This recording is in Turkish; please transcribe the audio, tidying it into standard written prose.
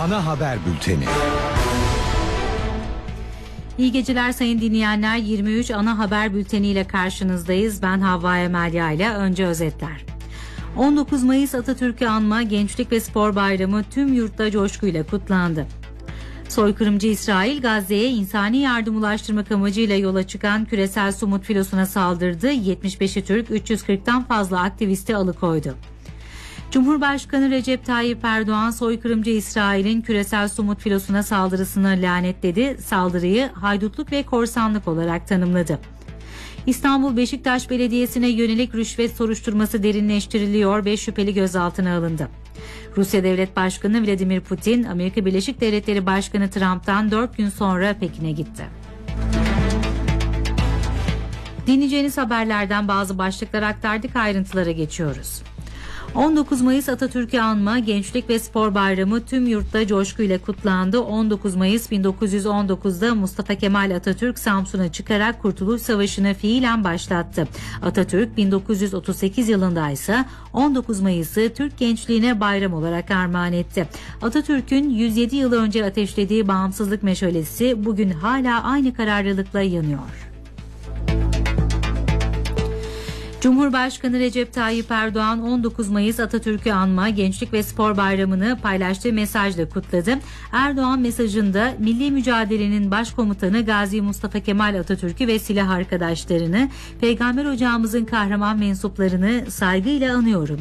Ana haber bülteni. İyi geceler sayın dinleyenler. 23 ana haber bülteniyle karşınızdayız. Ben Havva Emelya ile önce özetler. 19 Mayıs Atatürk'ü anma Gençlik ve Spor Bayramı tüm yurtta coşkuyla kutlandı. Soykırımcı İsrail, Gazze'ye insani yardım ulaştırmak amacıyla yola çıkan küresel Sumut filosuna saldırdı. 75'i Türk, 340'tan fazla aktivisti alıkoydu. Cumhurbaşkanı Recep Tayyip Erdoğan, soykırımcı İsrail'in küresel Sumut filosuna saldırısını lanetledi. Saldırıyı haydutluk ve korsanlık olarak tanımladı. İstanbul Beşiktaş Belediyesi'ne yönelik rüşvet soruşturması derinleştiriliyor. 5 şüpheli gözaltına alındı. Rusya Devlet Başkanı Vladimir Putin, Amerika Birleşik Devletleri Başkanı Trump'tan 4 gün sonra Pekin'e gitti. Dinleyeceğiniz haberlerden bazı başlıklar aktardık, ayrıntılara geçiyoruz. 19 Mayıs Atatürk'ü anma Gençlik ve Spor Bayramı tüm yurtta coşkuyla kutlandı. 19 Mayıs 1919'da Mustafa Kemal Atatürk Samsun'a çıkarak Kurtuluş Savaşı'nı fiilen başlattı. Atatürk 1938 yılında ise 19 Mayıs'ı Türk gençliğine bayram olarak armağan etti. Atatürk'ün 107 yıl önce ateşlediği bağımsızlık meşalesi bugün hala aynı kararlılıkla yanıyor. Cumhurbaşkanı Recep Tayyip Erdoğan 19 Mayıs Atatürk'ü anma Gençlik ve Spor Bayramı'nı paylaştığı mesajla kutladı. Erdoğan mesajında milli mücadelenin başkomutanı Gazi Mustafa Kemal Atatürk'ü ve silah arkadaşlarını, Peygamber Ocağımızın kahraman mensuplarını saygıyla anıyorum